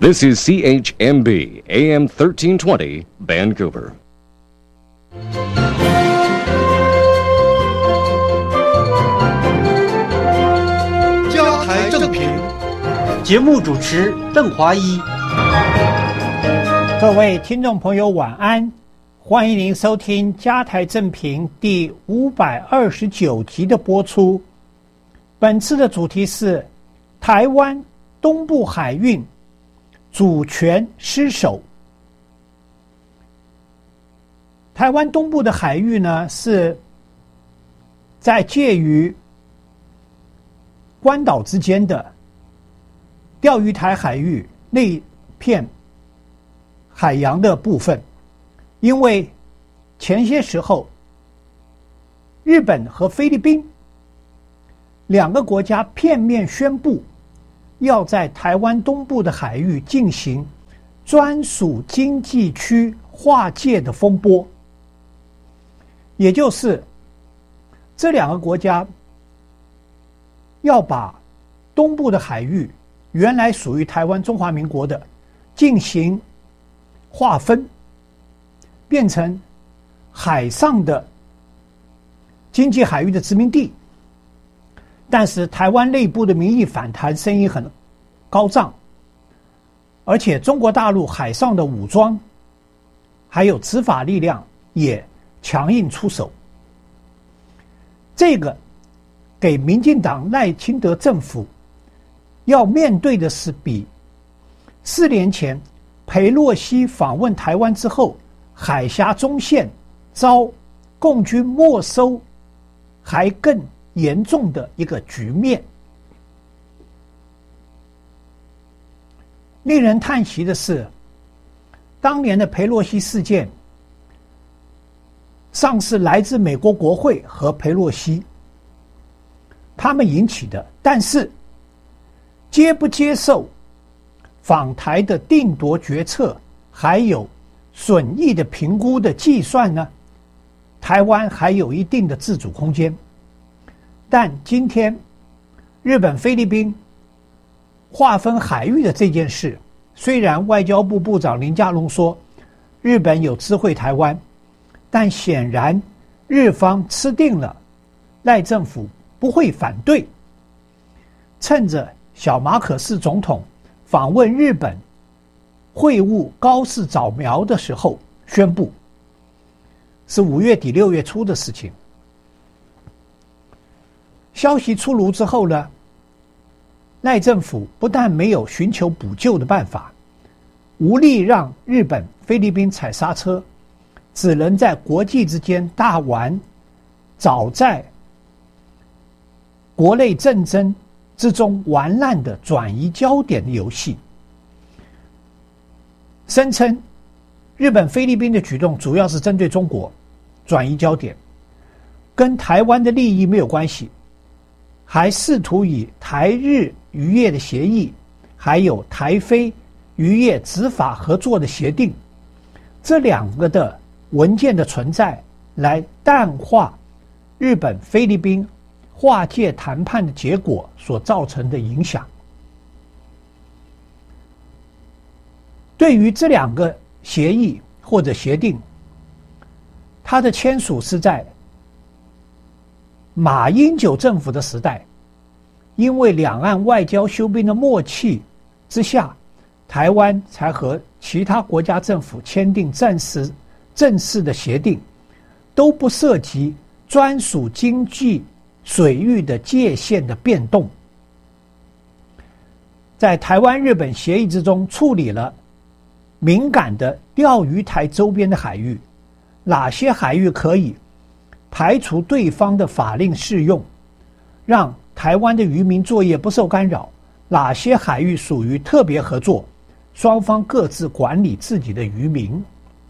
This is CHMB AM 1320 Vancouver. 家台正平， 节目主持邓华一。 各位听众朋友晚安，欢迎您收听家台正平第529集的播出。本次的主题是台湾东部海运主权失守。台湾东部的海域呢，是在介于关岛之间的钓鱼台海域那片海洋的部分。因为前些时候日本和菲律宾两个国家片面宣布要在台湾东部的海域进行专属经济区划界的风波，也就是这两个国家要把东部的海域原来属于台湾中华民国的进行划分，变成海上的经济海域的殖民地。但是台湾内部的民意反弹声音很高涨，而且中国大陆海上的武装还有执法力量也强硬出手。这个给民进党赖清德政府要面对的是比4年前裴洛西访问台湾之后海峡中线遭共军没收还更严重的一个局面。令人叹息的是，当年的裴洛西事件上是来自美国国会和裴洛西他们引起的，但是接不接受访台的定夺决策还有损益的评估的计算呢，台湾还有一定的自主空间。但今天日本菲律宾划分海域的这件事，虽然外交部部长林佳龙说日本有知会台湾，但显然日方吃定了赖政府不会反对，趁着小马可仕总统访问日本会晤高市早苗的时候宣布，是5月底6月初的事情。消息出炉之后呢，赖政府不但没有寻求补救的办法，无力让日本菲律宾踩刹车，只能在国际之间大玩早在国内政争之中玩烂的转移焦点的游戏，声称日本菲律宾的举动主要是针对中国，转移焦点，跟台湾的利益没有关系，还试图以台日渔业的协议还有台菲渔业执法合作的协定这两个的文件的存在来淡化日本菲律宾划界谈判的结果所造成的影响。对于这两个协议或者协定，它的签署是在马英九政府的时代，因为两岸外交休兵的默契之下，台湾才和其他国家政府签订正式的协定，都不涉及专属经济水域的界限的变动。在台湾日本协议之中处理了敏感的钓鱼台周边的海域，哪些海域可以排除对方的法令适用，让台湾的渔民作业不受干扰，哪些海域属于特别合作，双方各自管理自己的渔民。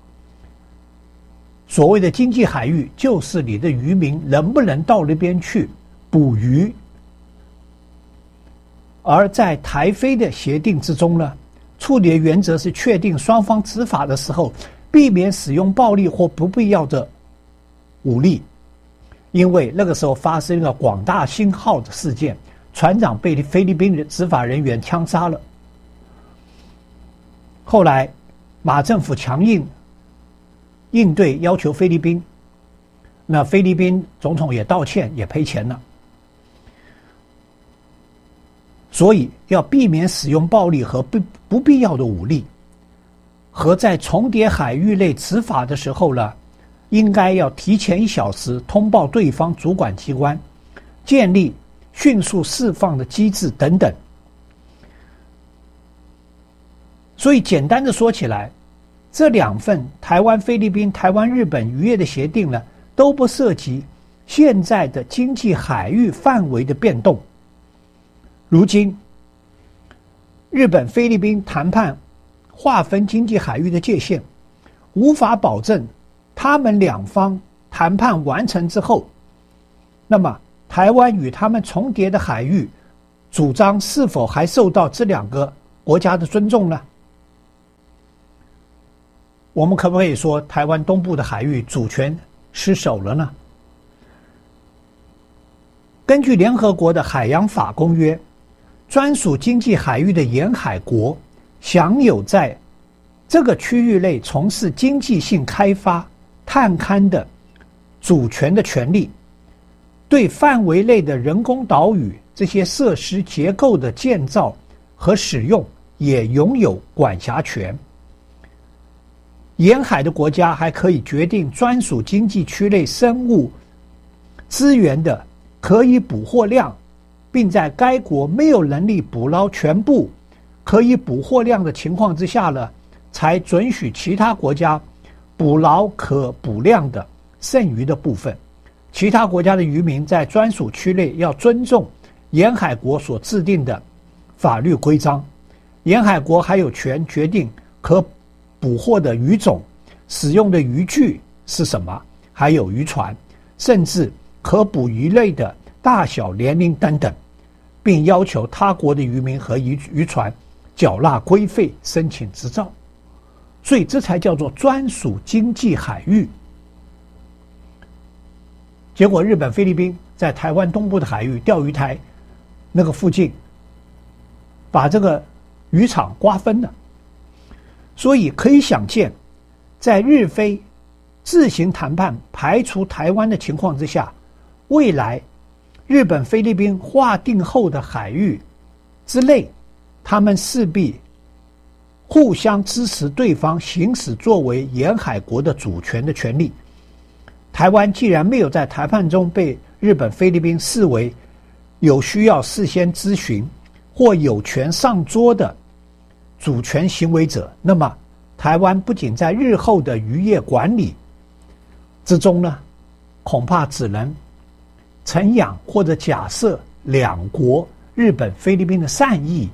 所谓的经济海域就是你的渔民能不能到那边去捕鱼。而在台菲的协定之中呢，处理的原则是确定双方执法的时候避免使用暴力或不必要的武力，因为那个时候发生了广大兴号的事件，船长被菲律宾执法人员枪杀了。 后来马政府强硬应对，要求菲律宾，那菲律宾总统也道歉，也赔钱了。所以要避免使用暴力和不必要的武力，和在重叠海域内执法的时候呢，应该要提前1小时通报对方主管机关，建立迅速释放的机制等等。所以简单的说起来，这2份台湾菲律宾、台湾日本渔业的协定呢，都不涉及现在的经济海域范围的变动。如今日本菲律宾谈判划分经济海域的界限，无法保证他们2方谈判完成之后，那么台湾与他们重叠的海域主张是否还受到这2个国家的尊重呢？我们可不可以说台湾东部的海域主权失守了呢？根据联合国的海洋法公约，专属经济海域的沿海国享有在这个区域内从事经济性开发、探勘的主权的权利，对范围内的人工岛屿这些设施结构的建造和使用也拥有管辖权。沿海的国家还可以决定专属经济区内生物资源的可以捕获量，并在该国没有能力捕捞全部可以捕获量的情况之下呢，才准许其他国家捕捞可捕量的剩余的部分。其他国家的渔民在专属区内要尊重沿海国所制定的法律规章。沿海国还有权决定可捕获的鱼种、使用的渔具是什么，还有渔船，甚至可捕鱼类的大小、年龄等等，并要求他国的渔民和渔船缴纳规费、申请执照。所以这才叫做专属经济海域。结果日本、菲律宾在台湾东部的海域钓鱼台那个附近把这个渔场瓜分了。所以可以想见，在日菲自行谈判排除台湾的情况之下，未来日本、菲律宾划定后的海域之内，他们势必互相支持对方行使作为沿海国的主权的权利。台湾既然没有在谈判中被日本、菲律宾视为有需要事先咨询或有权上桌的主权行为者，那么台湾不仅在日后的渔业管理之中呢，恐怕只能承养或者假设2国日本、菲律宾的善意。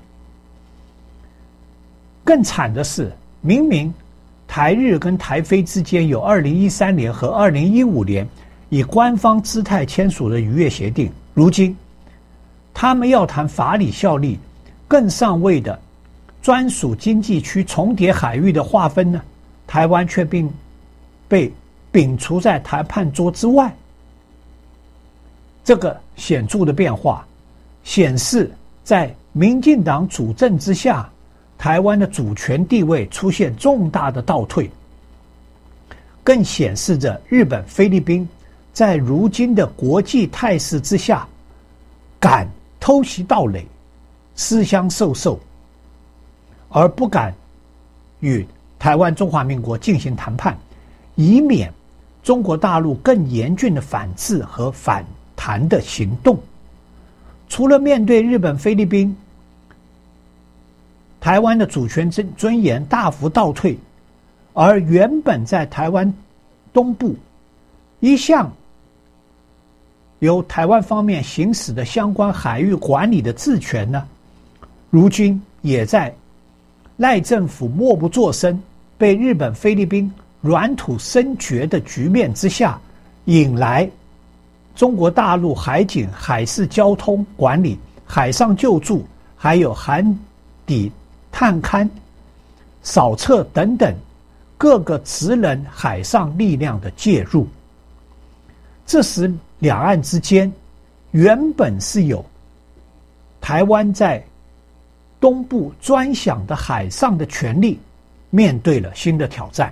更惨的是，明明台日跟台菲之间有2013年和2015年以官方姿态签署的渔业协定，如今他们要谈法理效力，更上位的专属经济区重叠海域的划分呢，台湾却并被摒除在谈判桌之外。这个显著的变化显示，在民进党主政之下，台湾的主权地位出现重大的倒退，更显示着日本、菲律宾在如今的国际态势之下，敢偷袭盗垒、私相授受，而不敢与台湾中华民国进行谈判，以免中国大陆更严峻的反制和反弹的行动。除了面对日本、菲律宾，台湾的主权尊严大幅倒退，而原本在台湾东部一向由台湾方面行使的相关海域管理的治权呢，如今也在赖政府默不作声，被日本、菲律宾软土深掘的局面之下，引来中国大陆海警、海事交通管理、海上救助，还有海底探勘、扫测等等各个职能海上力量的介入。这使两岸之间原本是有台湾在东部专享的海上的权利面对了新的挑战。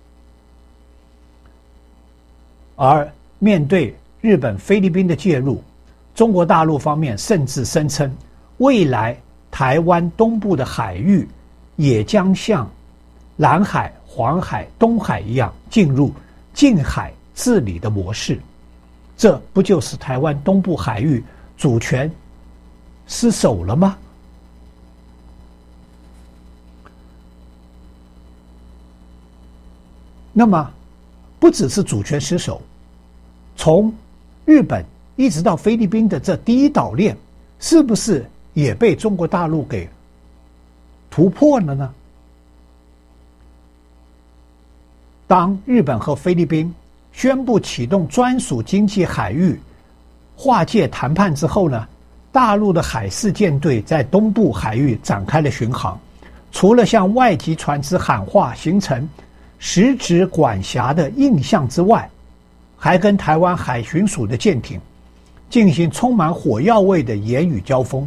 而面对日本、菲律宾的介入，中国大陆方面甚至声称，未来台湾东部的海域也将像南海、黄海、东海一样进入近海治理的模式。这不就是台湾东部海域主权失守了吗？那么不只是主权失守，从日本一直到菲律宾的这第一岛链，是不是也被中国大陆给突破了呢？当日本和菲律宾宣布启动专属经济海域划界谈判之后呢，大陆的海事舰队在东部海域展开了巡航，除了向外籍船只喊话形成实质管辖的印象之外，还跟台湾海巡署的舰艇进行充满火药味的言语交锋。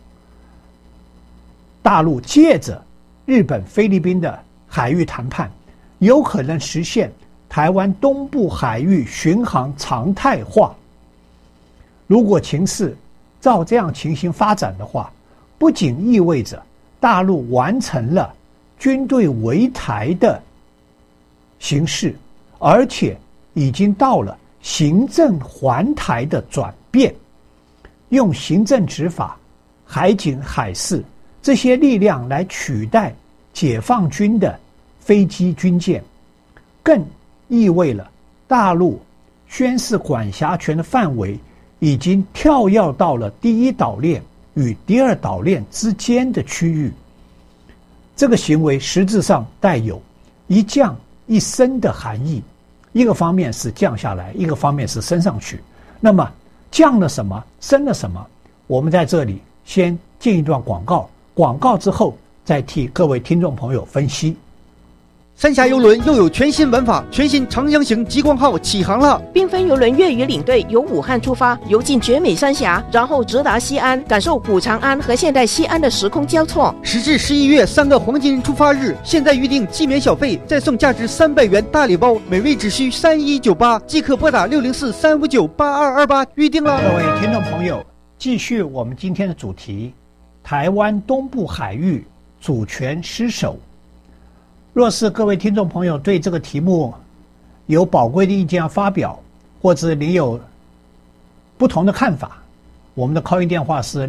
大陆借着日本、菲律宾的海域谈判，有可能实现台湾东部海域巡航常态化。如果情势照这样情形发展的话，不仅意味着大陆完成了军队围台的形势，而且已经到了行政还台的转变，用行政执法、海警、海事这些力量来取代解放军的飞机军舰，更意味了大陆宣示管辖权的范围已经跳跃到了第一岛链与第二岛链之间的区域。这个行为实质上带有一降一升的含义，一个方面是降下来，一个方面是升上去。那么降了什么，升了什么？我们在这里先进一段广告，广告之后再替各位听众朋友分析。 三峡邮轮又有全新玩法，全新长江型极光号起航了。 缤纷邮轮粤语领队由武汉出发，游进绝美三峡，然后直达西安，感受古长安和现代西安的时空交错。 时至11月3个黄金出发日，现在预定即免小费，再送价值300元大礼包，每位只需3198，即可拨打604-359-8228预定了。 各位听众朋友，继续我们今天的主题：台湾东部海域主权失守。若是各位听众朋友对这个题目有宝贵的意见要发表，或者你有不同的看法，我们的 call in 电话是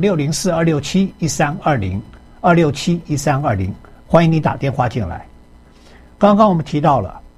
604-267-1320，267-1320，欢迎你打电话进来。刚刚我们提到了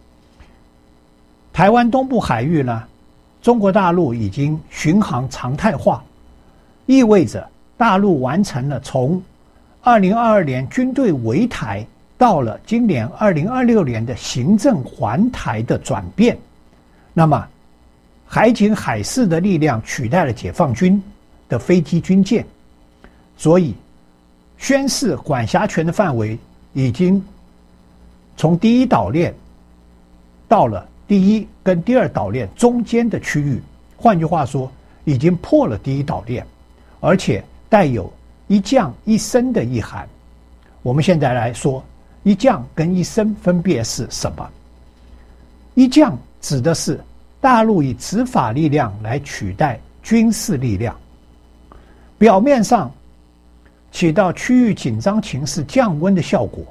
台湾东部海域呢，中国大陆已经巡航常态化，意味着大陆完成了从2022年军队围台到了今年2026年的行政还台的转变。那么海警海事的力量取代了解放军的飞机军舰，所以宣示管辖权的范围已经从第一岛链到了第一跟第二岛链中间的区域，换句话说已经破了第一岛链，而且带有一降一升的意涵。我们现在来说一降跟一升分别是什么？一降指的是大陆以执法力量来取代军事力量，表面上起到区域紧张情势降温的效果。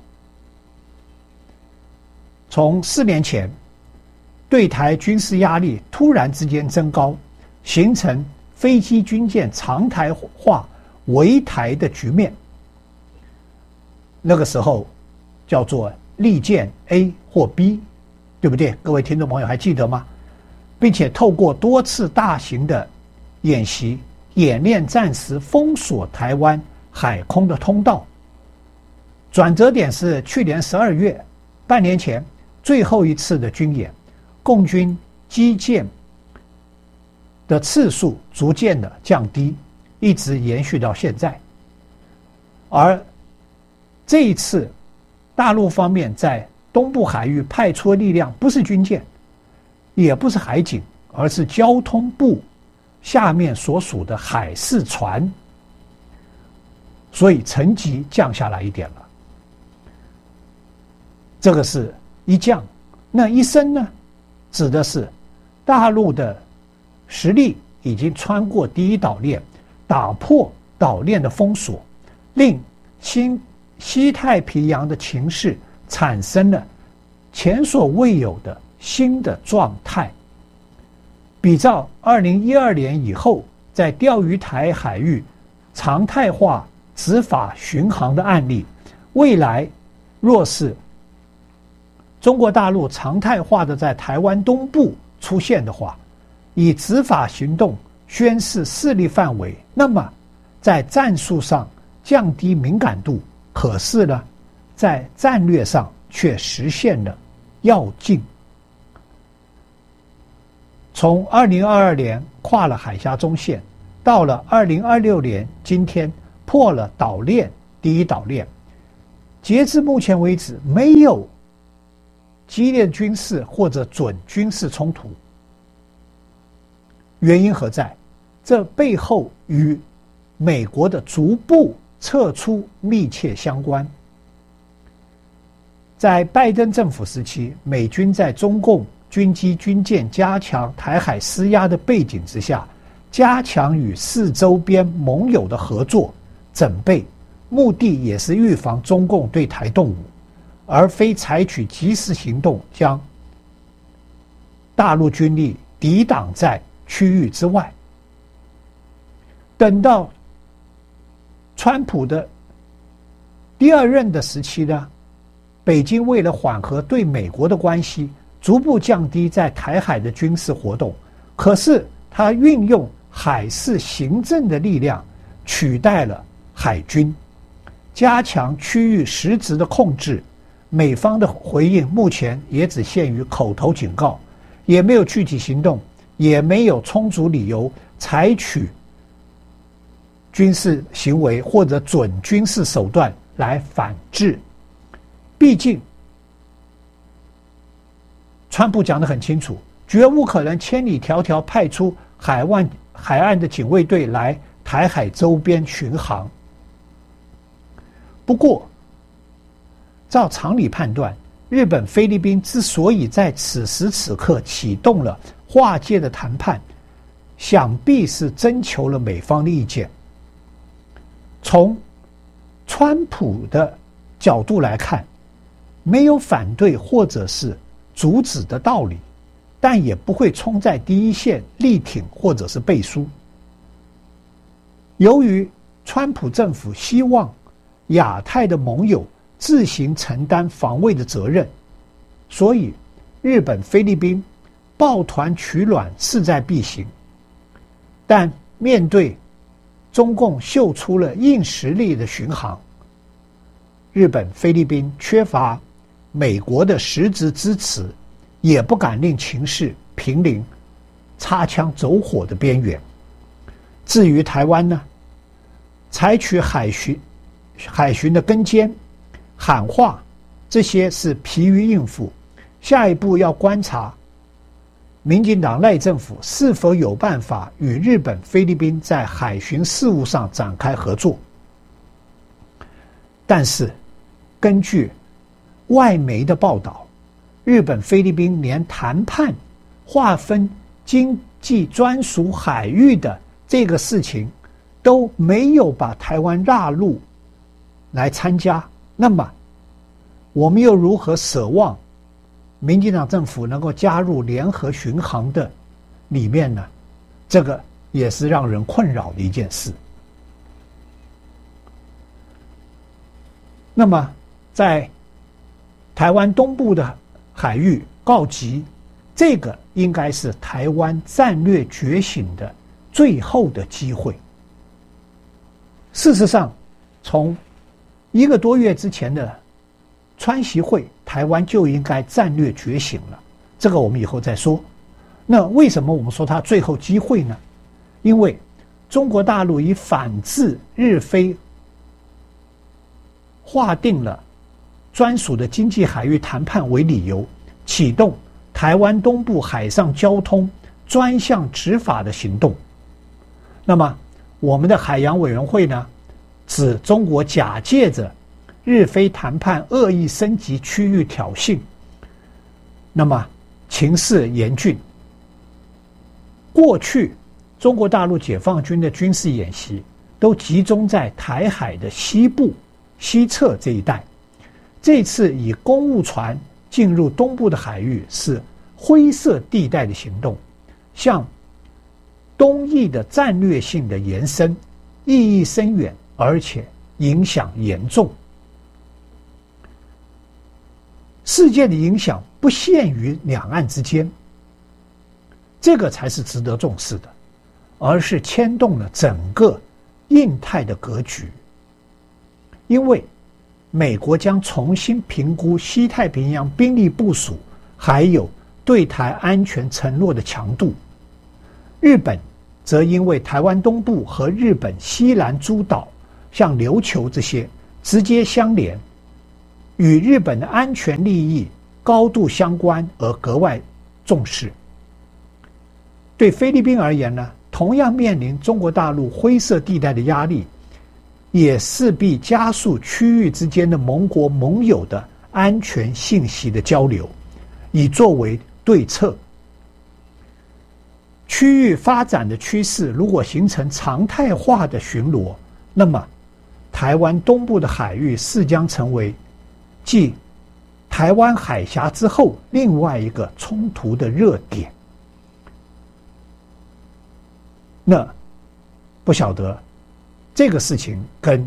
从4年前对台军事压力突然之间增高，形成飞机军舰常态化围台的局面，那个时候叫做利剑 A 或 B， 对不对？各位听众朋友还记得吗？并且透过多次大型的演习演练，暂时封锁台湾海空的通道。转折点是去年12月，半年前最后一次的军演，共军机舰的次数逐渐的降低，一直延续到现在。而这一次大陆方面在东部海域派出的力量不是军舰，也不是海警，而是交通部下面所属的海事船，所以层级降下来一点了。 这个是一降。那一升呢，指的是大陆的实力已经穿过第一岛链，打破岛链的封锁，令西太平洋的情势产生了前所未有的新的状态。比照2012年以后在钓鱼台海域常态化执法巡航的案例，未来若是中国大陆常态化的在台湾东部出现的话，以执法行动宣示势力范围，那么在战术上降低敏感度，可是呢，在战略上却实现了跃进。从2022年跨了海峡中线，到了2026年今天破了岛链第一岛链，截至目前为止没有激烈军事或者准军事冲突。原因何在？这背后与美国的逐步撤出密切相关。在拜登政府时期，美军在中共军机军舰加强台海施压的背景之下，加强与四周边盟友的合作准备，目的也是预防中共对台动武，而非采取及时行动将大陆军力抵挡在区域之外。等到川普的第二任的时期呢，北京为了缓和对美国的关系，逐步降低在台海的军事活动，可是他运用海事行政的力量取代了海军，加强区域实质的控制。美方的回应目前也只限于口头警告，也没有具体行动，也没有充足理由采取军事行为或者准军事手段来反制。毕竟川普讲得很清楚，绝无可能千里迢迢派出海岸的警卫队来台海周边巡航。不过照常理判断，日本、菲律宾之所以在此时此刻启动了划界的谈判，想必是征求了美方的意见。从川普的角度来看，没有反对或者是阻止的道理，但也不会冲在第一线力挺或者是背书。由于川普政府希望亚太的盟友自行承担防卫的责任，所以日本、菲律宾抱团取暖势在必行。但面对中共秀出了硬实力的巡航，日本、菲律宾缺乏美国的实质支持，也不敢令情势濒临擦枪走火的边缘。至于台湾呢，采取海巡的跟监、喊话，这些是疲于应付。下一步要观察民进党赖政府是否有办法与日本、菲律宾在海巡事务上展开合作。但是根据外媒的报道，日本、菲律宾连谈判划分经济专属海域的这个事情都没有把台湾纳入来参加，那么我们又如何奢望民进党政府能够加入联合巡航的里面呢？这个也是让人困扰的一件事。那么在台湾东部的海域告急，这个应该是台湾战略觉醒的最后的机会。事实上，从1个多月之前的川习会，台湾就应该战略觉醒了，这个我们以后再说。那为什么我们说它最后机会呢？因为中国大陆以反制日菲划定了专属的经济海域谈判为理由，启动台湾东部海上交通专项执法的行动。那么我们的海洋委员会呢，指中国假借着日菲谈判恶意升级区域挑衅，那么情势严峻。过去中国大陆解放军的军事演习都集中在台海的西部西侧这一带，这次以公务船进入东部的海域是灰色地带的行动，向东翼的战略性的延伸，意义深远，而且影响严重。事件的影响不限于两岸之间，这个才是值得重视的，而是牵动了整个印太的格局。因为美国将重新评估西太平洋兵力部署，还有对台安全承诺的强度。日本则因为台湾东部和日本西南诸岛像琉球这些直接相连，与日本的安全利益高度相关而格外重视。对菲律宾而言呢，同样面临中国大陆灰色地带的压力，也势必加速区域之间的盟国盟友的安全信息的交流，以作为对策。区域发展的趋势如果形成常态化的巡逻，那么台湾东部的海域势将成为继台湾海峡之后另外一个冲突的热点。那不晓得这个事情跟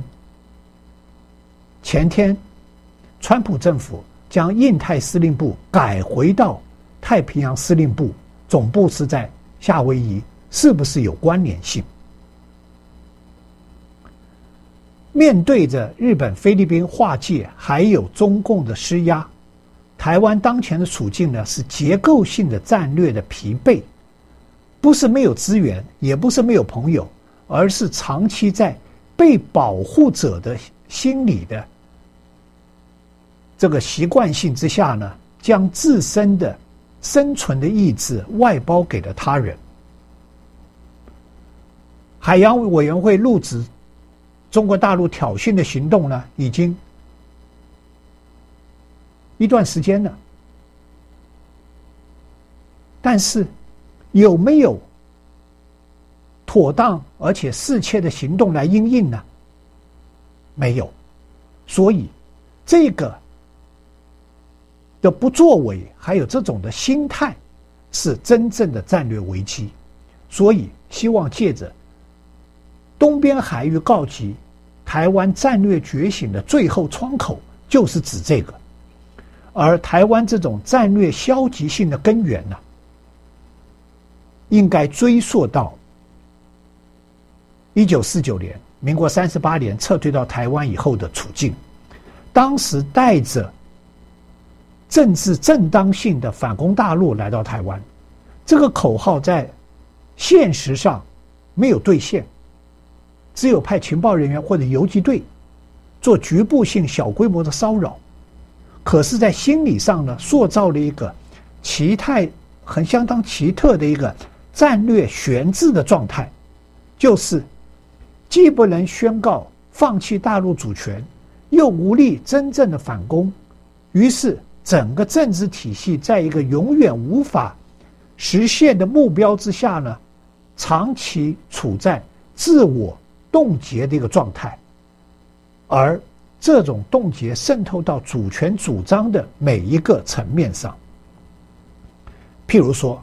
前天川普政府将印太司令部改回到太平洋司令部，总部是在夏威夷，是不是有关联性？面对着日本、菲律宾划界，还有中共的施压，台湾当前的处境呢，是结构性的战略的疲惫，不是没有资源，也不是没有朋友，而是长期在被保护者的心理的这个习惯性之下呢，将自身的生存的意志外包给了他人。海洋委员会录指中国大陆挑衅的行动呢，已经一段时间了，但是有没有妥当而且适切的行动来因应呢？没有。所以这个的不作为，还有这种的心态，是真正的战略危机。所以希望借着东边海域告急，台湾战略觉醒的最后窗口就是指这个。而台湾这种战略消极性的根源呢，应该追溯到1949年民国38年撤退到台湾以后的处境。当时带着政治正当性的反攻大陆来到台湾，这个口号在现实上没有兑现，只有派情报人员或者游击队做局部性小规模的骚扰，可是在心理上呢，塑造了一个相当奇特的一个战略悬置的状态，就是既不能宣告放弃大陆主权，又无力真正的反攻，于是整个政治体系在一个永远无法实现的目标之下呢，长期处在自我冻结的一个状态。而这种冻结渗透到主权主张的每一个层面上。譬如说，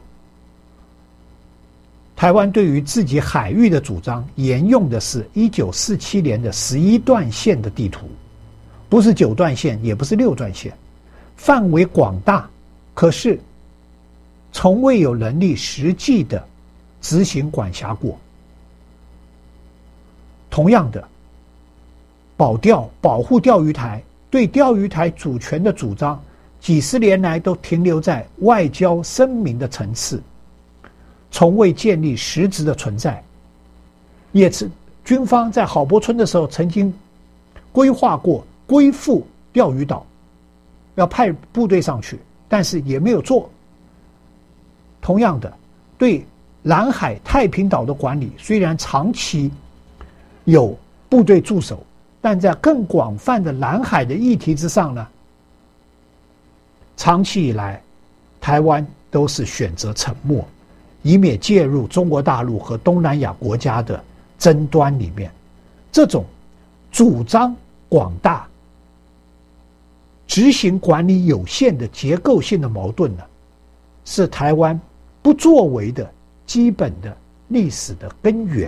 台湾对于自己海域的主张沿用的是1947年的11段线的地图，不是9段线，也不是6段线，范围广大，可是从未有能力实际的执行管辖过。同样的，保护钓鱼台，对钓鱼台主权的主张几十年来都停留在外交声明的层次，从未建立实质的存在。也是军方在郝柏村的时候曾经规划过归附钓鱼岛，要派部队上去，但是也没有做。同样的，对南海太平岛的管理，虽然长期有部队驻守， 但在更广泛的南海的议题之上呢，长期以来，台湾都是选择沉默，以免介入中国大陆和东南亚国家的争端里面。这种主张广大、执行管理有限的结构性的矛盾呢，是台湾不作为的基本的历史的根源。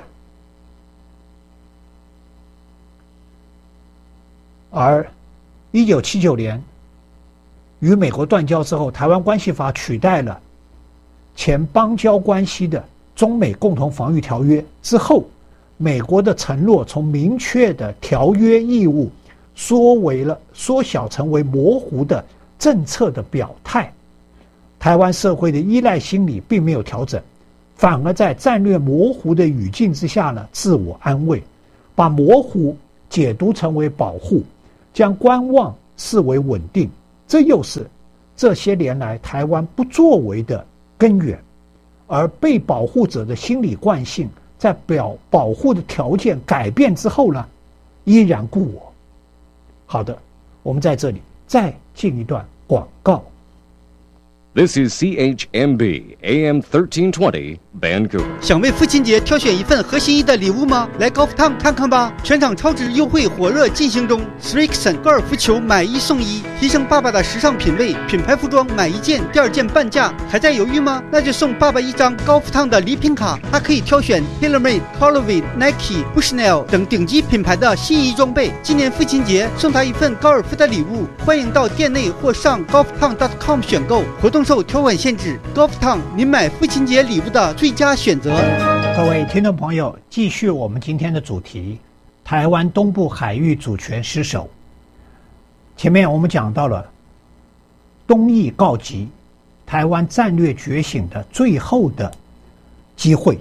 而1979年与美国断交之后，台湾关系法取代了前邦交关系的中美共同防御条约之后，美国的承诺从明确的条约义务缩小成为模糊的政策的表态。台湾社会的依赖心理并没有调整，反而在战略模糊的语境之下呢，自我安慰，把模糊解读成为保护，将观望视为稳定。这又是这些年来台湾不作为的根源。而被保护者的心理惯性在保护的条件改变之后呢，依然故我。好的，我们在这里再进一段广告。 This is CHMB AM 1320 Vancouver. 想为父亲节挑选一份合心意的礼物吗？来高福烫看看吧！全场超值优惠火热进行中 ，Strixon 高尔夫球买一送一，提升爸爸的时尚品味。品牌服装买一件第二件半价，还在犹豫吗？那就送爸爸一张高福烫的礼品卡，他可以挑选 TaylorMade、Holloway、Nike、Bushnell 等顶级品牌的心仪装备。今年父亲节送他一份高尔夫的礼物，欢迎到店内或上高福烫 .com 选购。活动受条款限制，高福烫您买父亲节礼物的最佳选择。 各位听众朋友，继续我们今天的主题：台湾东部海域主权失守。前面我们讲到了东翼告急，台湾战略觉醒的最后的机会。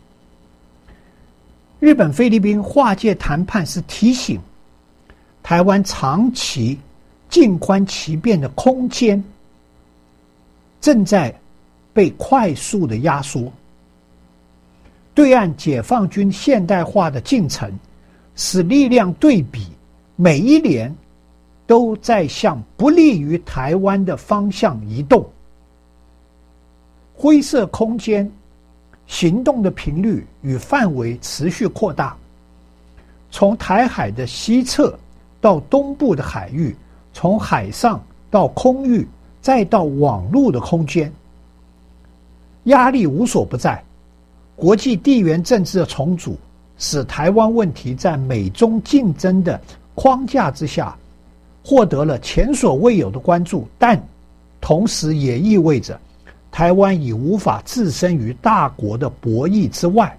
日本菲律宾划界谈判是提醒台湾长期静观其变的空间正在被快速的压缩。对岸解放军现代化的进程使力量对比每一年都在向不利于台湾的方向移动，灰色空间行动的频率与范围持续扩大，从台海的西侧到东部的海域，从海上到空域再到网络的空间，压力无所不在。国际地缘政治的重组使台湾问题在美中竞争的框架之下获得了前所未有的关注，但同时也意味着台湾已无法置身于大国的博弈之外，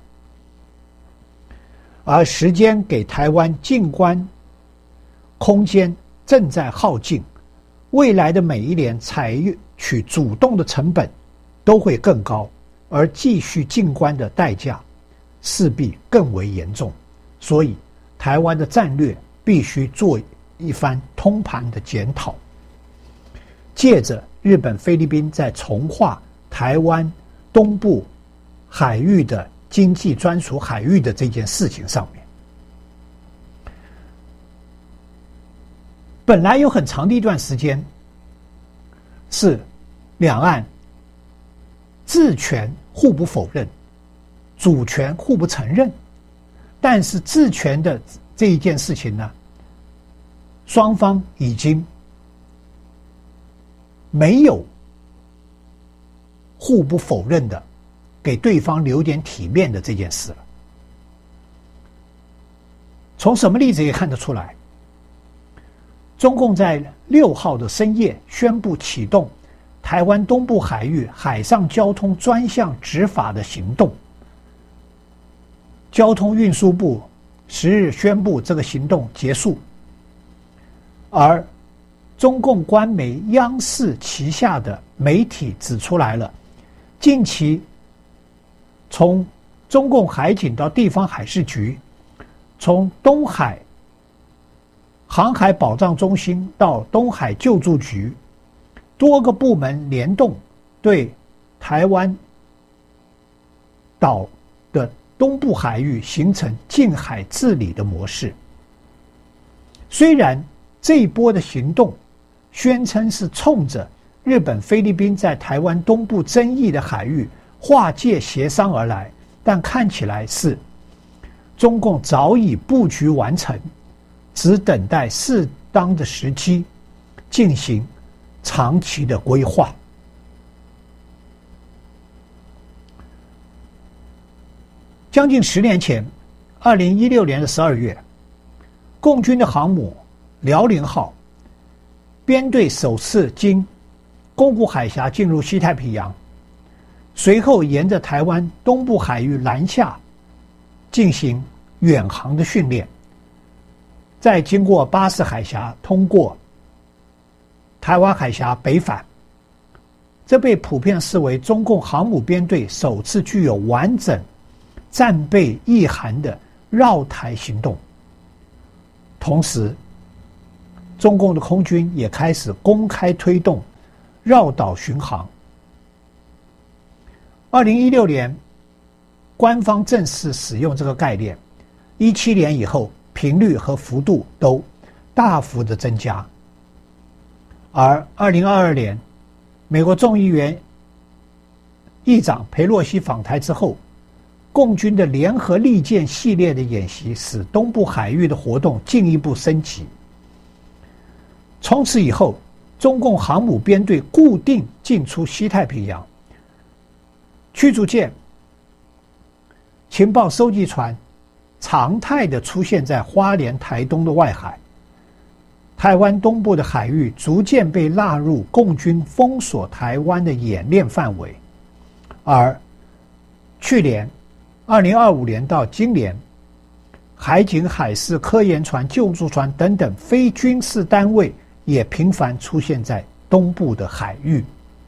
而时间给台湾静观空间正在耗尽，未来的每一年采取主动的成本都会更高，而继续静观的代价势必更为严重。所以台湾的战略必须做一番通盘的检讨，借着日本菲律宾在重划台湾东部海域的经济专属海域的这件事情上面，本来有很长的一段时间是两岸治权互不否认，主权互不承认，但是治权的这一件事情呢，双方已经没有互不否认的给对方留点体面的这件事了。从什么例子也看得出来，中共在6号的深夜宣布启动台湾东部海域海上交通专项执法的行动，交通运输部10日宣布这个行动结束，而中共官媒央视旗下的媒体指出来了，近期从中共海警到地方海事局，从东海航海保障中心到东海救助局，多个部门联动对台湾岛的东部海域形成近海治理的模式。 虽然这一波的行动宣称是冲着日本、菲律宾在台湾东部争议的海域划界协商而来，但看起来是中共早已布局完成，只等待适当的时机进行长期的规划。将近10年前，2016年的12月，共军的航母辽宁号编队首次经宫古海峡进入西太平洋，随后沿着台湾东部海域南下进行远航的训练，再经过巴士海峡通过台湾海峡北返，这被普遍视为中共航母编队首次具有完整战备意涵的绕台行动。同时，中共的空军也开始公开推动绕岛巡航。2016年，官方正式使用这个概念，17年以后，频率和幅度都大幅的增加。而2022年，美国众议院议长裴洛西访台之后，共军的联合利剑系列的演习使东部海域的活动进一步升级。从此以后，中共航母编队固定进出西太平洋，驱逐舰、情报收集船常态地出现在花莲、台东的外海。台湾东部的海域逐渐被纳入共军封锁台湾的演练范围。而去年2025年到今年，海警、海事、科研船、救助船等等非军事单位也频繁出现在东部的海域。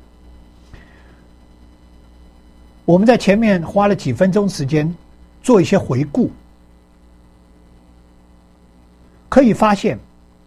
我们在前面花了几分钟时间做一些回顾，可以发现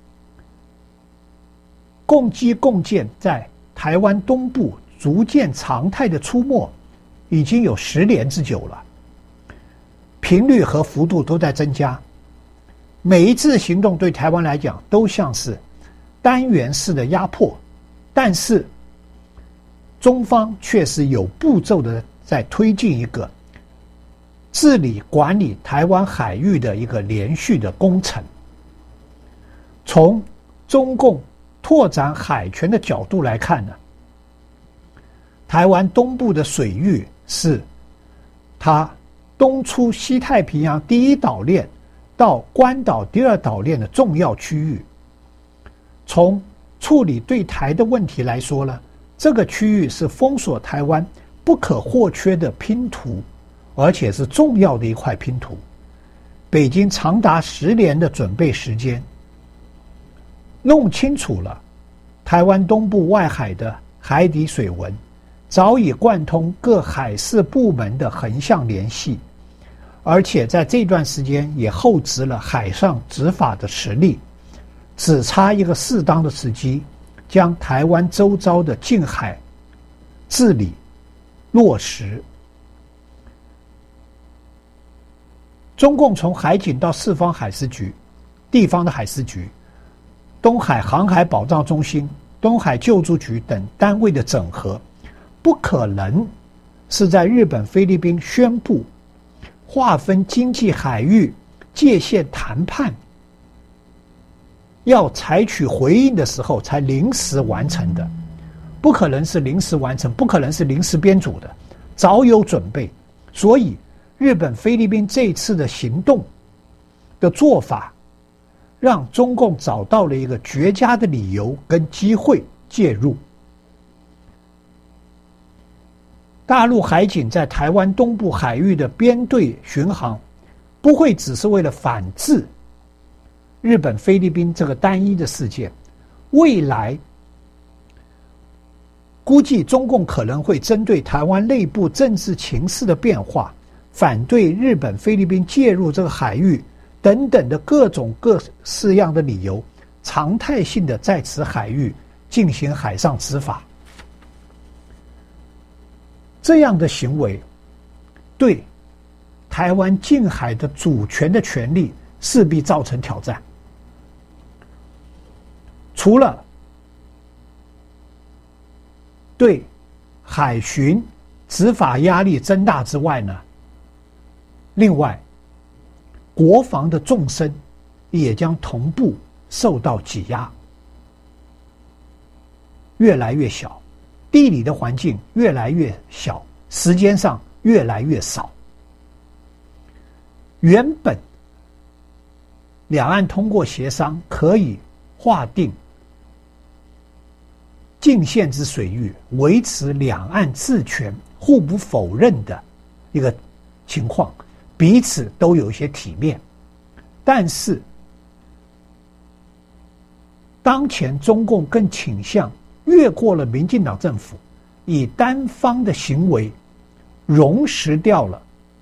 共机共舰在台湾东部逐渐常态的出没已经有10年之久了，频率和幅度都在增加。每一次行动对台湾来讲都像是单元式的压迫，但是中方却是有步骤的在推进一个治理管理台湾海域的一个连续的工程。从中共拓展海权的角度来看呢，台湾东部的水域是它东出西太平洋第一岛链到关岛第二岛链的重要区域。从处理对台的问题来说呢，这个区域是封锁台湾不可或缺的拼图，而且是重要的一块拼图。北京长达10年的准备时间，弄清楚了台湾东部外海的海底水文，早已贯通各海事部门的横向联系，而且在这段时间也厚植了海上执法的实力，只差一个适当的时机，将台湾周遭的近海治理落实。中共从海警到四方海事局、地方的海事局、东海航海保障中心、东海救助局等单位的整合，不可能是在日本、菲律宾宣布划分经济海域界限谈判要采取回应的时候才临时完成的，不可能是临时完成，不可能是临时编组的，早有准备。所以日本、菲律宾这次的行动的做法，让中共找到了一个绝佳的理由跟机会介入。大陆海警在台湾东部海域的编队巡航，不会只是为了反制日本、菲律宾这个单一的事件，未来估计中共可能会针对台湾内部政治情势的变化，反对日本、菲律宾介入这个海域等等的各种各式样的理由，常态性的在此海域进行海上执法。这样的行为对台湾近海的主权的权利势必造成挑战。 除了对海巡执法压力增大之外呢，另外国防的纵深也将同步受到挤压，越来越小，地理的环境越来越小，时间上越来越少。原本两岸通过协商可以划定禁限之水域，维持两岸治权互不否认的一个情况，彼此都有一些体面。但是当前中共更倾向越过了民进党政府，以单方的行为溶蚀掉了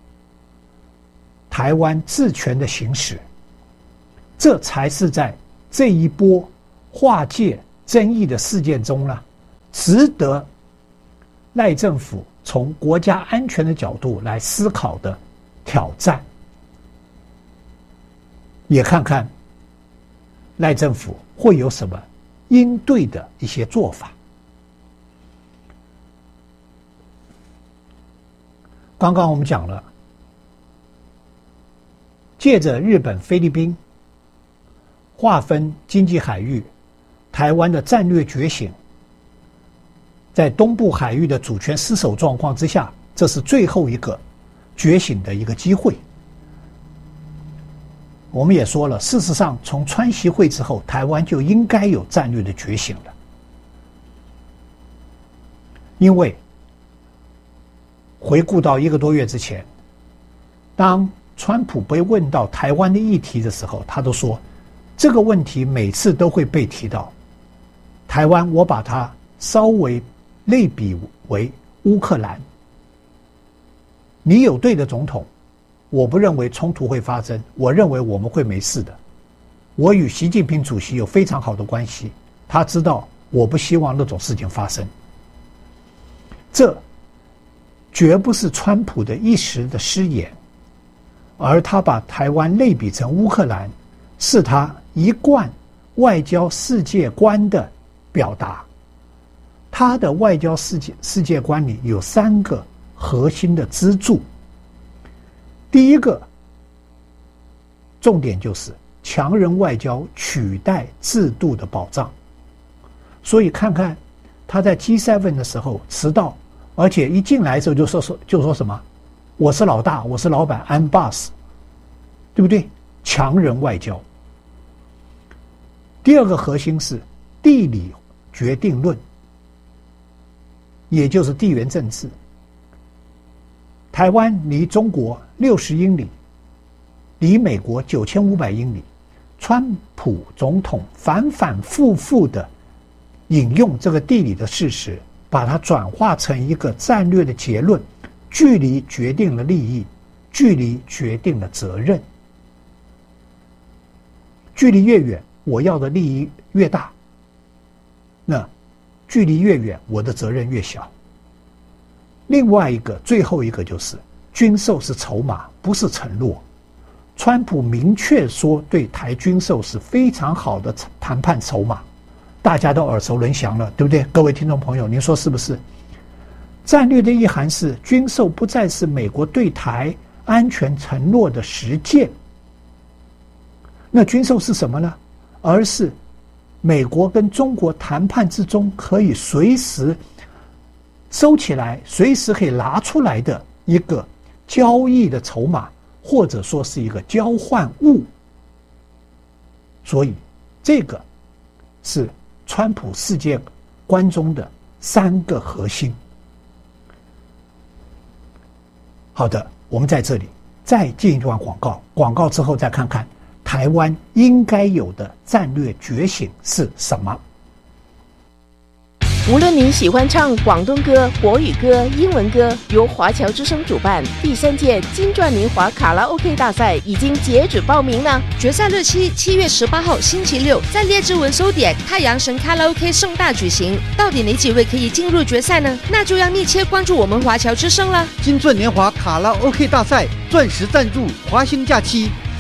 台湾治权的行使，这才是在这一波划界争议的事件中呢，值得赖政府从国家安全的角度来思考的挑战。也看看赖政府会有什么应对的一些做法。刚刚我们讲了，借着日本、菲律宾划分经济海域，台湾的战略觉醒，在东部海域的主权失守状况之下，这是最后一个觉醒的一个机会。我们也说了，事实上从川习会之后，台湾就应该有战略的觉醒了。因为回顾到1个多月之前，当川普被问到台湾的议题的时候，他都说这个问题每次都会被提到。台湾我把它稍微类比为乌克兰，你有对的总统，我不认为冲突会发生，我认为我们会没事的。我与习近平主席有非常好的关系，他知道我不希望那种事情发生。这绝不是川普的一时的失言，而他把台湾类比成乌克兰，是他一贯外交世界观的表达。他的外交世界观里有3个核心的支柱。第一个重点就是强人外交取代制度的保障。所以看看他在 G7 的时候迟到，而且一进来的时候就说什么我是老大，我是老板 I'm boss， 对不对？强人外交。第二个核心是地理决定论，也就是地缘政治。台湾离中国60英里，离美国9500英里。川普总统反反复复的引用这个地理的事实，把它转化成一个战略的结论：距离决定了利益，距离决定了责任。距离越远，我要的利益越大，那距离越远，我的责任越小。另外一个，最后一个就是军售是筹码，不是承诺。川普明确说对台军售是非常好的谈判筹码，大家都耳熟能详了，对不对？各位听众朋友，您说是不是？战略的意涵是军售不再是美国对台安全承诺的实践。那军售是什么呢？而是美国跟中国谈判之中可以随时收起来，随时可以拿出来的一个交易的筹码，或者说是一个交换物。所以这个是川普世界观中的3个核心。好的，我们在这里再进一段广告，广告之后再看看台湾应该有的战略觉醒是什么。 无论您喜欢唱广东歌、国语歌、英文歌，由华侨之声主办第3届金钻年华卡拉 OK 大赛已经截止报名了。 决赛日期7月18号星期六，在列治文收点太阳神卡拉 OK 盛大举行。到底哪几位可以进入决赛呢？那就要密切关注我们华侨之声了。 金钻年华卡拉 OK 大赛钻石赞助华兴假期，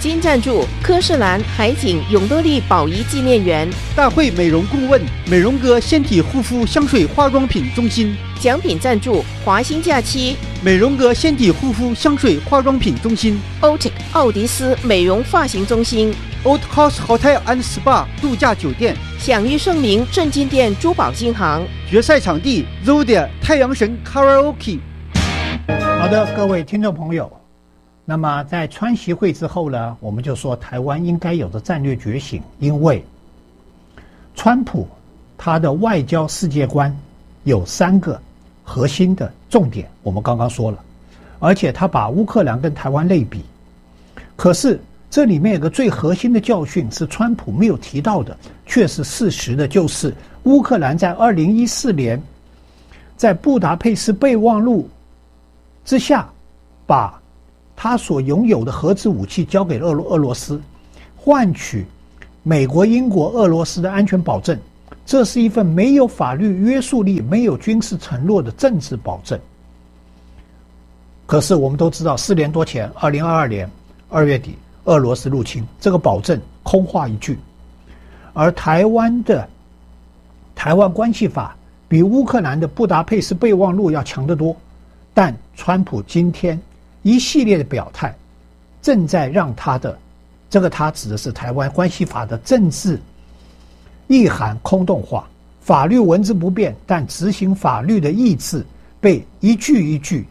金赞助科士兰海景永乐利宝仪纪念园。 大会美容顾问美容哥纤体护肤香水化妆品中心。 奖品赞助华兴假期美容哥纤体护肤香水化妆品中心。 Otic 奥迪斯美容发型中心。 Old House Hotel and Spa 度假酒店。 享誉盛名正金店珠宝金行。 决赛场地 Zodiac 太阳神 Karaoke。 好的，各位听众朋友，那么在川习会之后呢，我们就说台湾应该有的战略觉醒，因为川普他的外交世界观有3个核心的重点，我们刚刚说了，而且他把乌克兰跟台湾类比，可是这里面有个最核心的教训是川普没有提到的，却是事实的，就是乌克兰在2014年在布达佩斯备忘录之下，把他所拥有的核子武器交给俄罗斯，换取美国、英国、俄罗斯的安全保证。这是一份没有法律约束力、没有军事承诺的政治保证。可是我们都知道，4年多前，2022年2月底，俄罗斯入侵，这个保证空话一句。而台湾的台湾关系法比乌克兰的布达佩斯备忘录要强得多。但川普今天一系列的表态，正在让他的他指的是台湾关系法的政治意涵空洞化，法律文字不变，但执行法律的意志被一句一句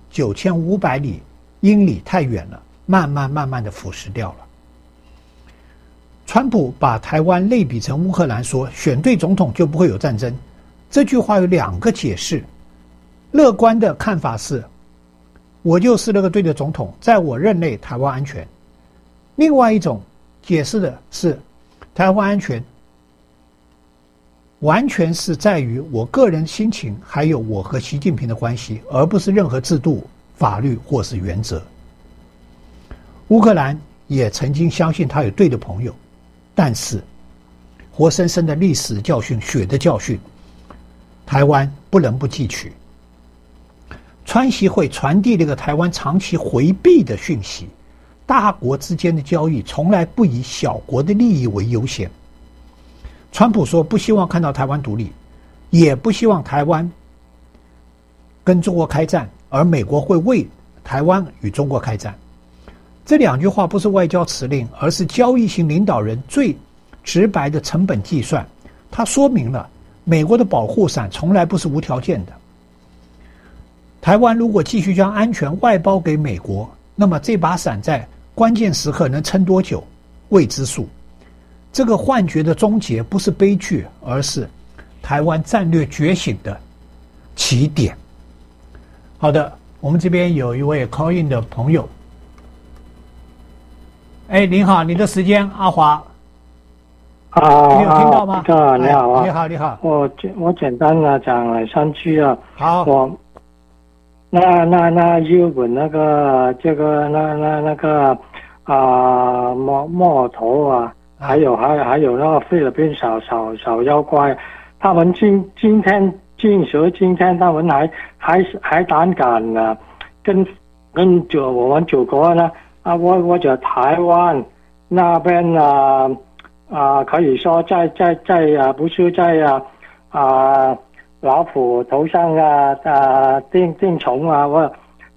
9500英里太远了，慢慢的腐蚀掉了。川普把台湾类比成乌克兰，说选对总统就不会有战争。这句话有2个解释，乐观的看法是，我就是那个对的总统，在我任内台湾安全。另外一种解释的是，台湾安全完全是在于我个人心情，还有我和习近平的关系，而不是任何制度、法律或是原则。乌克兰也曾经相信他有对的朋友，但是活生生的历史教训、血的教训，台湾不能不记取。川习会传递了一个台湾长期回避的讯息，大国之间的交易从来不以小国的利益为优先。川普说不希望看到台湾独立，也不希望台湾跟中国开战，而美国会为台湾与中国开战。这2句话不是外交辞令，而是交易型领导人最直白的成本计算。它说明了美国的保护伞从来不是无条件的。台湾如果继续将安全外包给美国，那么这把伞在关键时刻能撑多久，未知数。这个幻觉的终结不是悲剧，而是台湾战略觉醒的起点。好的，我们这边有一位 call in 的朋友。您好，你的时间，阿华。你有听到吗？ 你好啊， 你好，你好。 我简单的讲来3句啊。 好。 那日本那个木头啊，还有那个菲律宾小妖怪，他们今天他们还胆敢啊，跟我们祖国呢我觉得台湾那边可以说在不是在老虎头上钉虫我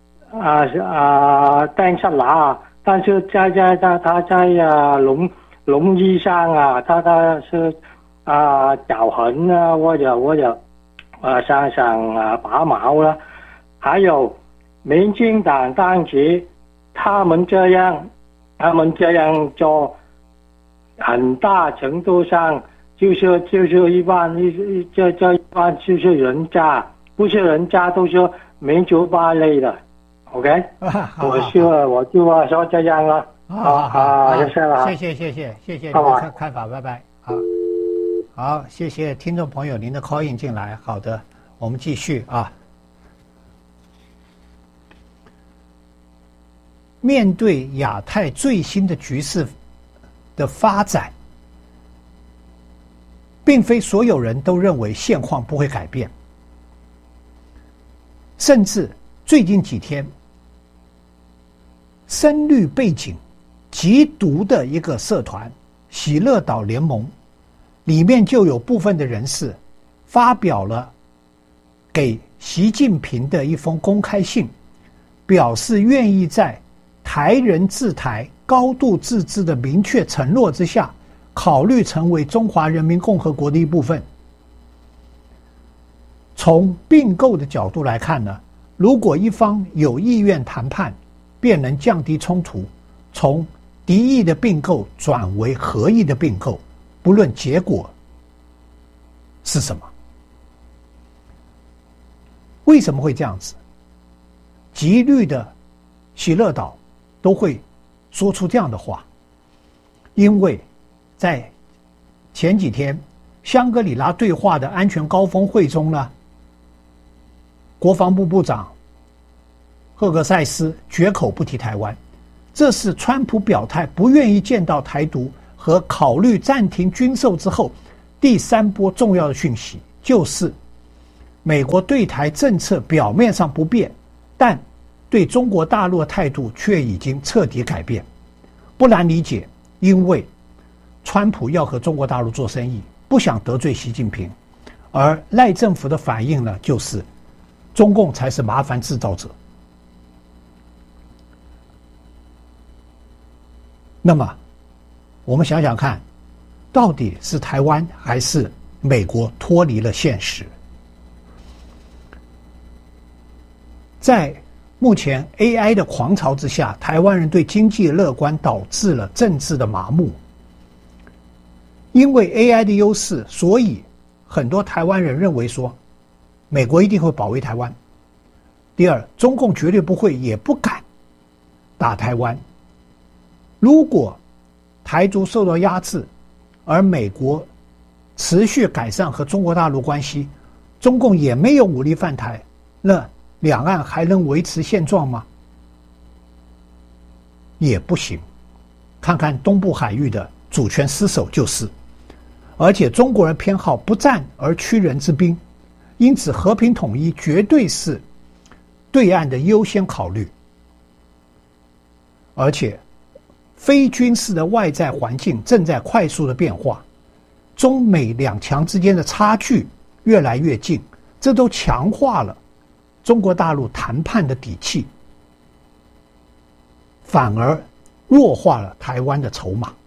钉上拿，但是他在龙衣上他是脚痕我就想拔毛了。还有民进党当局他们这样做，很大程度上就是一般就是人渣，不是人渣都是民主派类的。OK， 我就说这样了。好，谢谢了。 谢谢你的看法，拜拜。好，谢谢听众朋友您的 call in 进来。好的，我们继续啊。面对亚太最新的局势的发展，并非所有人都认为现况不会改变，甚至最近几天深绿背景极毒的一个社团喜乐岛联盟，里面就有部分的人士发表了给习近平的一封公开信，表示愿意在台人治台、高度自治的明确承诺之下，考虑成为中华人民共和国的一部分。从并购的角度来看呢，如果一方有意愿谈判，便能降低冲突，从敌意的并购转为合意的并购，不论结果是什么。为什么会这样子？极绿的喜乐岛都会说出这样的话，因为在前几天香格里拉对话的安全高峰会中呢，国防部部长赫格塞斯绝口不提台湾，这是川普表态不愿意见到台独和考虑暂停军售之后第三波重要的讯息，就是美国对台政策表面上不变，但对中国大陆的态度却已经彻底改变。不难理解，因为川普要和中国大陆做生意，不想得罪习近平，而赖政府的反应呢，就是中共才是麻烦制造者。那么我们想想看，到底是台湾还是美国脱离了现实？在目前 AI 的狂潮之下，台湾人对经济乐观导致了政治的麻木。因为 AI 的优势，所以很多台湾人认为说美国一定会保卫台湾。第二，中共绝对不会也不敢打台湾。如果台独受到压制，而美国持续改善和中国大陆关系，中共也没有武力犯台，那两岸还能维持现状吗？也不行。看看东部海域的主权失守就是。而且中国人偏好不战而屈人之兵，因此和平统一绝对是对岸的优先考虑。而且非军事的外在环境正在快速的变化，中美两强之间的差距越来越近，这都强化了中国大陆谈判的底气，反而弱化了台湾的筹码。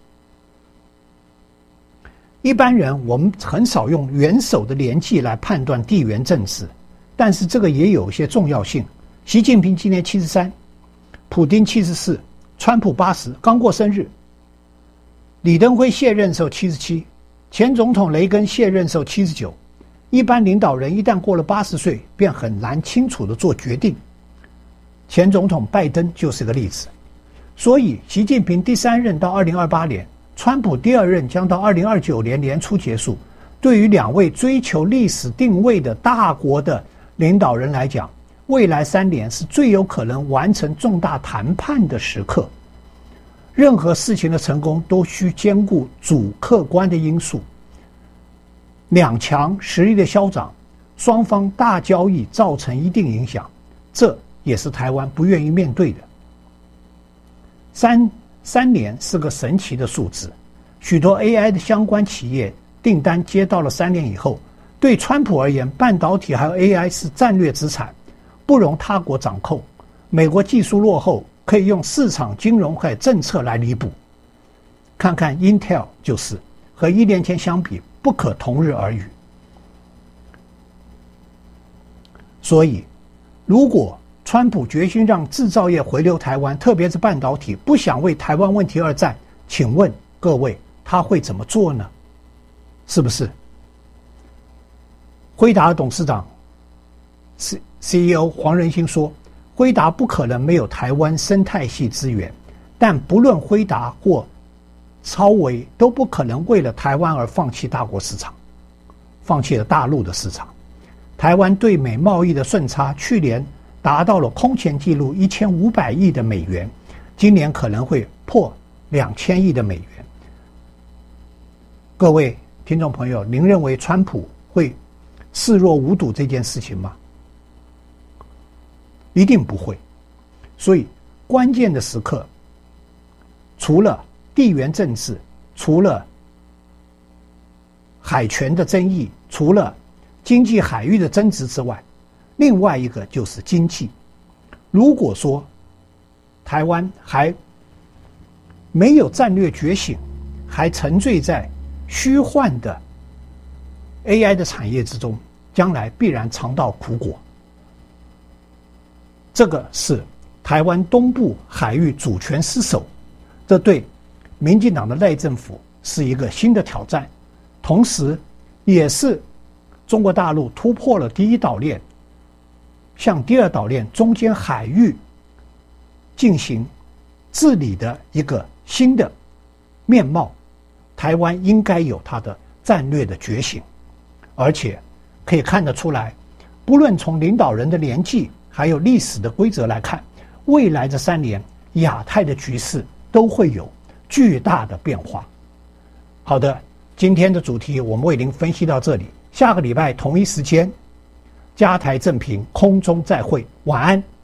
一般人我们很少用元首的年纪来判断地缘政治，但是这个也有一些重要性。习近平今年73，普丁74，川普80，刚过生日。李登辉卸任时候77，前总统雷根卸任时候79。一般领导人一旦过了80岁，便很难清楚地做决定。前总统拜登就是个例子。所以习近平第3任到2028年，川普第2任将到2029年年初结束。对于两位追求历史定位的大国的领导人来讲，未来3年是最有可能完成重大谈判的时刻。任何事情的成功都需兼顾主客观的因素。两强实力的消长，双方大交易造成一定影响，这也是台湾不愿意面对的。三年是个神奇的数字，许多 AI 的相关企业订单接到了3年以后，对川普而言，半导体还有 AI 是战略资产，不容他国掌控。美国技术落后，可以用市场、金融和政策来弥补。看看 Intel 就是，和1年前相比，不可同日而语。所以，如果川普决心让制造业回流台湾，特别是半导体，不想为台湾问题而战，请问各位，他会怎么做呢？是不是？辉达董事长 CEO 黄仁兴说，辉达不可能没有台湾生态系资源，但不论辉达或超微都不可能为了台湾而放弃大国市场，放弃了大陆的市场。台湾对美贸易的顺差去年达到了空前纪录1500亿的美元，今年可能会破2000亿的美元。各位听众朋友，您认为川普会视若无睹这件事情吗？一定不会。所以关键的时刻， 除了地缘政治，除了海权的争议，除了经济海域的争执之外，另外一个就是经济。如果说台湾还没有战略觉醒，还沉醉在虚幻的 AI 的产业之中，将来必然尝到苦果。这个是台湾东部海域主权失守，这对民进党的赖政府是一个新的挑战，同时也是中国大陆突破了第一岛链，向第二岛链中间海域进行治理的一个新的面貌。台湾应该有它的战略的觉醒，而且可以看得出来，不论从领导人的年纪还有历史的规则来看，未来这3年亚太的局势都会有巨大的变化。好的，今天的主题我们为您分析到这里，下个礼拜同一时间加台正评空中再会，晚安。